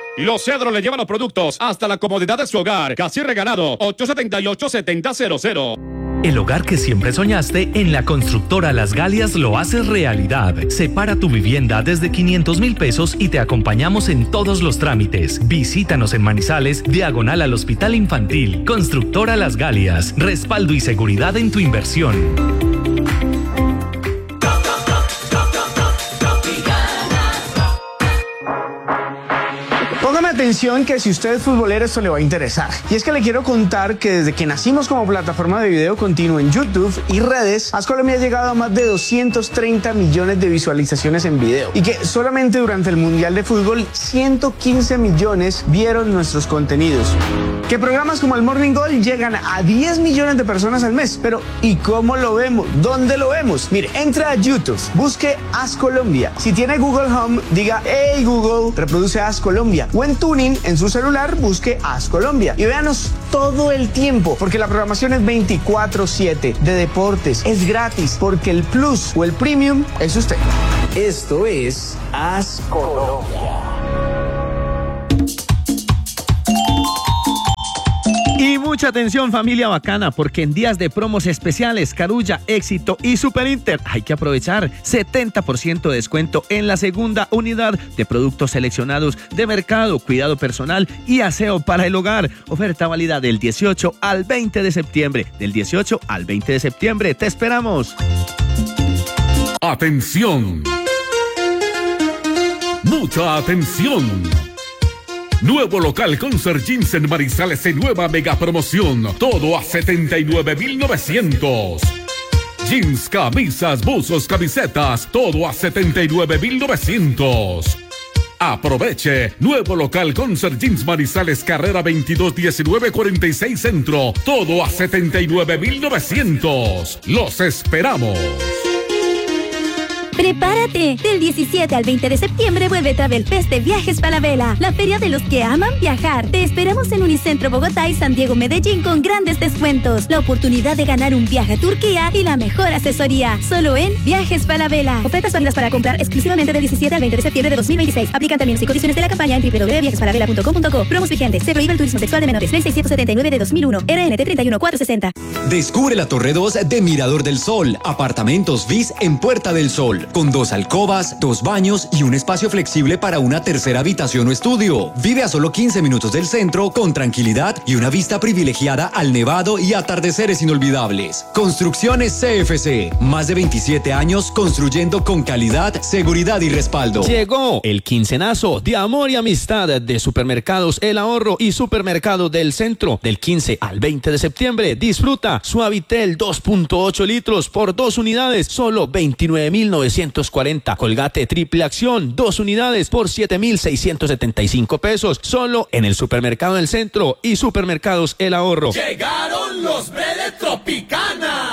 Y Los Cedros le llevan los productos hasta la comodidad de su hogar. Casi regalado, 878-7000. El hogar que siempre soñaste, en la constructora Las Galias lo haces realidad. Separa tu vivienda desde 500,000 pesos y te acompañamos en todos los trámites. Visítanos en Manizales, diagonal al Hospital Infantil. Constructora Las Galias, respaldo y seguridad en tu inversión. Póngame atención que si usted es futbolero esto le va a interesar. Y es que le quiero contar que desde que nacimos como plataforma de video continuo en YouTube y redes, AS Colombia ha llegado a más de 230 millones de visualizaciones en video. Y que solamente durante el Mundial de Fútbol 115 millones vieron nuestros contenidos. Que programas como el Morning Goal llegan a 10 millones de personas al mes. Pero ¿y cómo lo vemos? ¿Dónde lo vemos? Mire, entra a YouTube, busque AS Colombia. Si tiene Google Home, diga: hey Google, reproduce AS Colombia. O en Tuning, en su celular, busque AS Colombia. Y véanos todo el tiempo, porque la programación es 24/7 de deportes. Es gratis, porque el Plus o el Premium es usted. Esto es AS Colombia. Y mucha atención, familia bacana, porque en días de promos especiales, Carulla, Éxito y Super Inter hay que aprovechar 70% de descuento en la segunda unidad de productos seleccionados de mercado, cuidado personal y aseo para el hogar. Oferta válida del 18 al 20 de septiembre. Del 18 al 20 de septiembre, te esperamos. ¡Atención! ¡Mucha atención! Nuevo local Concert Jeans en Manizales en nueva mega promoción. Todo a 79,900. Jeans, camisas, buzos, camisetas. Todo a 79,900. Aproveche. Nuevo local Concert Jeans Manizales, carrera 22 19 46 Centro. Todo a 79,900. Los esperamos. ¡Prepárate! Del 17 al 20 de septiembre vuelve Travel Fest de Viajes Falabella, la feria de los que aman viajar. Te esperamos en Unicentro Bogotá y San Diego Medellín con grandes descuentos, la oportunidad de ganar un viaje a Turquía y la mejor asesoría. Solo en Viajes Falabella. Ofertas válidas para comprar exclusivamente del 17 al 20 de septiembre de 2026. Aplican términos y condiciones de la campaña en www.viajesfalabella.com.co. Promos vigentes. Se prohíbe el turismo sexual de menores. Ley 679 de 2001. RNT 31460. Descubre la Torre 2 de Mirador del Sol. Apartamentos BIS en Puerta del Sol, con 2 alcobas, 2 baños y un espacio flexible para una tercera habitación o estudio. Vive a solo 15 minutos del centro con tranquilidad y una vista privilegiada al nevado y atardeceres inolvidables. Construcciones CFC. Más de 27 años construyendo con calidad, seguridad y respaldo. Llegó el quincenazo de amor y amistad de Supermercados El Ahorro y Supermercado del Centro. Del 15 al 20 de septiembre, disfruta Suavitel 2.8 litros por 2 unidades, solo 29,940. Colgate Triple Acción, 2 unidades por 7,675 pesos, solo en el Supermercado del Centro y Supermercados El Ahorro. Llegaron los Bredes Tropicana.